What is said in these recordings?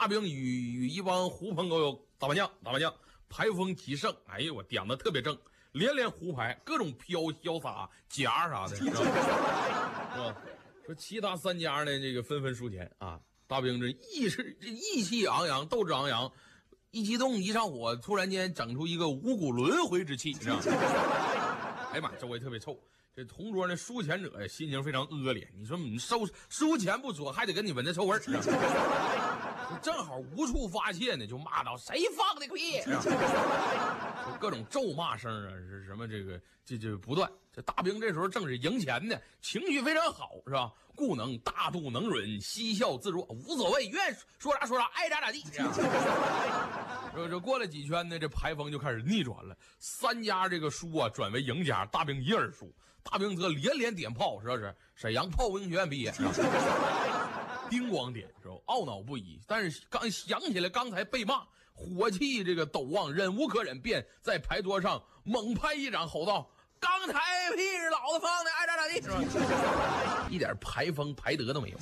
大兵与一帮狐朋狗友打麻将，牌风极盛。哎呦，我点的特别正，连胡牌，各种飘潇洒夹啥的，是吧？说其他3家呢，这个纷纷输钱啊。大兵这意气昂扬，斗志昂扬，一激动一上火，突然间整出一个五谷轮回之气，是吧？哎呀妈，周围特别臭。这同桌那输钱者心情非常恶劣。你说你输钱不说，还得跟你闻着臭味儿，正好无处发泄呢，就骂道：“谁放的屁！”各种咒骂声啊，是什么这不断。这大兵这时候正是赢钱呢，情绪非常好，是吧？故能大度能忍，嬉笑自若，无所谓，愿说啥说啥，爱咋咋地。这过了几圈呢，这牌风就开始逆转了，3家这个输啊转为赢家，大兵1人输。大兵则连点炮，是不是？沈阳炮兵学院毕业，叮咣点，是吧？懊恼不已。但是刚想起来刚才被骂，火气这个陡旺，忍无可忍，便在牌桌上猛拍一掌，吼道：“刚才屁是老子放的，爱咋咋地，是吧？”一点牌风牌德都没有。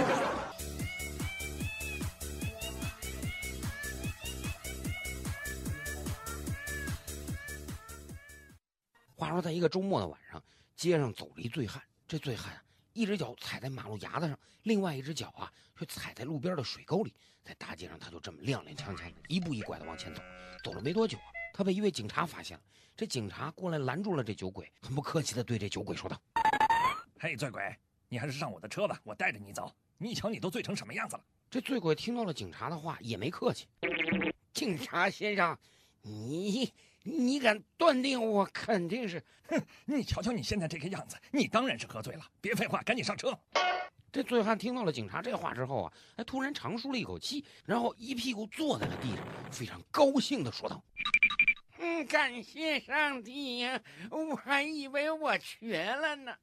话说在一个周末的晚上，街上走了一醉汉。这醉汉一只脚踩在马路牙子上，另外一只脚却踩在路边的水沟里。在大街上，他就这么踉踉跄跄的一步一拐的往前走。走了没多久他被一位警察发现了。这警察过来拦住了这酒鬼，很不客气的对这酒鬼说道：“ 嘿，醉鬼，你还是上我的车吧，我带着你走。你瞧你都醉成什么样子了。” 这醉鬼听到了警察的话，也没客气：“警察先生，你敢断定我肯定是…… 哼，你瞧瞧你现在这个样子，你当然是喝醉了。别废话，赶紧上车。” 这醉汉听到了警察这话之后突然长舒了一口气，然后一屁股坐在了地上，非常高兴地说道：“感谢上帝呀，我还以为我瘸了呢。”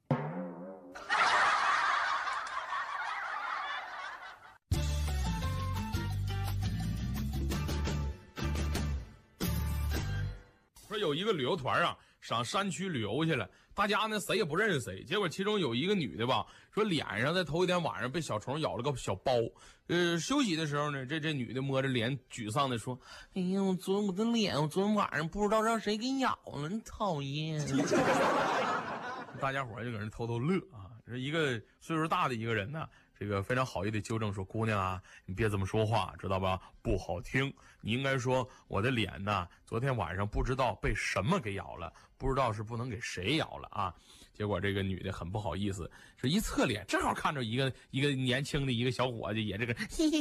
说有一个旅游团上山区旅游去了，大家呢谁也不认识谁，结果其中有一个女的吧，说脸上在头一天晚上被小虫咬了个小包，休息的时候呢，这女的摸着脸沮丧的说：“哎呀，我的脸，我昨天晚上不知道让谁给咬了，你讨厌。”大家伙就搁那偷乐啊。这一个岁数大的一个人呢，这个非常好意的纠正说：“姑娘啊，你别这么说话，知道吧？不好听。你应该说我的脸呢，昨天晚上不知道被什么给咬了，不知道是不能给谁咬了啊。”结果这个女的很不好意思，是一侧脸正好看着一个年轻的一个小伙子，也这个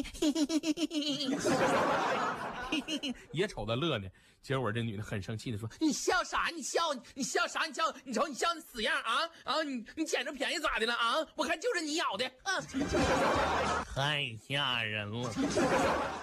也瞅他乐呢。结果这女的很生气的说：“你笑啥？你笑啥？你瞅你笑那死样啊！你捡着便宜咋的了啊？我看就是你咬的，太吓人了。”